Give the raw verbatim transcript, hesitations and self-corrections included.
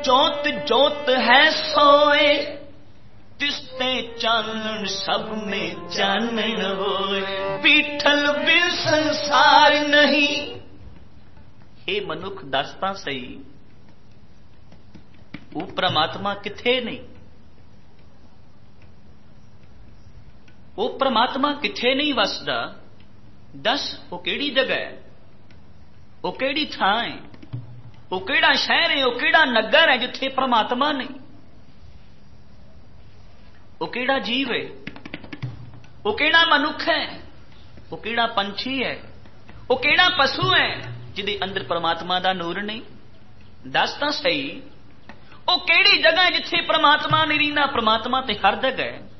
जोत जोत है सोए, तिसते चानन सब में चानन होए। विठल बिन संसार नहीं। हे मनुख दस तां सही, वो परमात्मा किथे नहीं? वो परमात्मा किथे नहीं वसदा? दस वो केड़ी जगह है, वो केड़ी थां है, वो केड़ा शहर है, वो केड़ा नगर है जिथे परमात्मा नहीं? वो केड़ा जीव है, वो केड़ा मनुख है, वो केड़ा पंछी है, वो केड़ा पशु है जिदे अंदर परमात्मा दा नूर नहीं? दस तां सही, वो केड़ी जगह जिथे परमात्मा नहीं रहिंदा? परमात्मा ते हर जगह है।